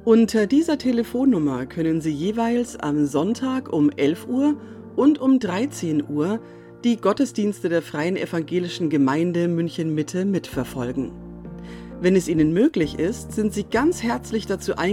Unter dieser Telefonnummer können Sie jeweils am Sonntag um 11 Uhr und um 13 Uhr die Gottesdienste der Freien Evangelischen Gemeinde München-Mitte mitverfolgen. Wenn es Ihnen möglich ist, sind Sie ganz herzlich dazu eingeladen,